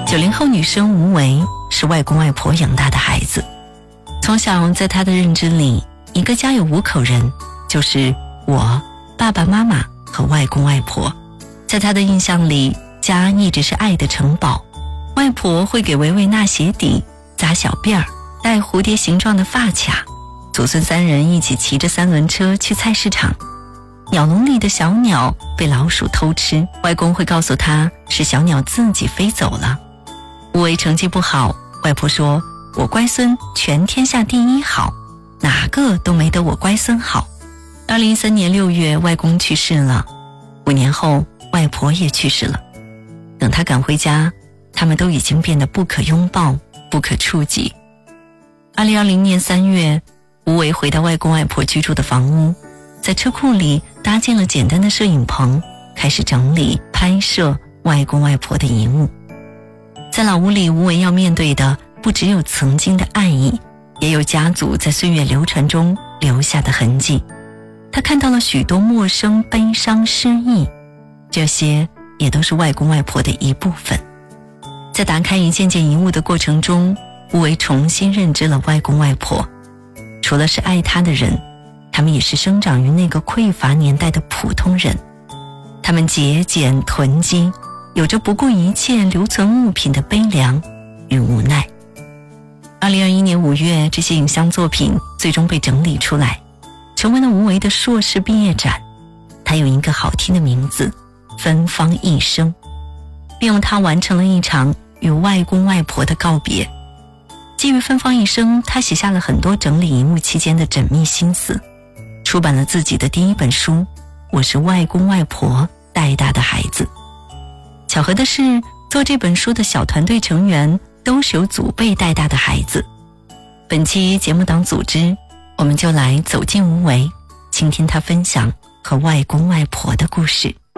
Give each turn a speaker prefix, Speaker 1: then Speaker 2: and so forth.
Speaker 1: 90后女生吴为是外公外婆养大的孩子，从小在她的认知里，一个家有5口人就是我、爸爸妈妈和外公外婆。在她的印象里，家一直是爱的城堡，外婆会给维维纳鞋底、扎小辫儿、戴蝴蝶形状的发卡，祖孙3人一起骑着3轮车去菜市场。鸟笼里的小鸟被老鼠偷吃，外公会告诉她是小鸟自己飞走了。吴为成绩不好，外婆说我乖孙全天下第1好，哪个都没得我乖孙好。2013年6月，外公去世了，5年后外婆也去世了。等他赶回家，他们都已经变得不可拥抱、不可触及。2020年3月，吴为回到外公外婆居住的房屋，在车库里搭建了简单的摄影棚，开始整理拍摄外公外婆的遗物。在老屋里，吴为要面对的不只有曾经的爱意，也有家族在岁月流传中留下的痕迹。他看到了许多陌生、悲伤、失意，这些也都是外公外婆的一部分。在打开一件件遗物的过程中，吴为重新认知了外公外婆。除了是爱他的人，他们也是生长于那个匮乏年代的普通人。他们节俭囤积，有着不顾一切留存物品的悲凉与无奈。2021年5月，这些影像作品最终被整理出来，成为了吴为的硕士毕业展。它有一个好听的名字，芬芳一生，并用它完成了一场与外公外婆的告别。基于芬芳一生，他写下了很多整理遗物期间的缜密心思，出版了自己的第1本书《我是外公外婆带大的孩子》。巧合的是，做这本书的小团队成员都是由祖辈带大的孩子。本期节目党组织，我们就来走进吴为，倾听他分享和外公外婆的故事。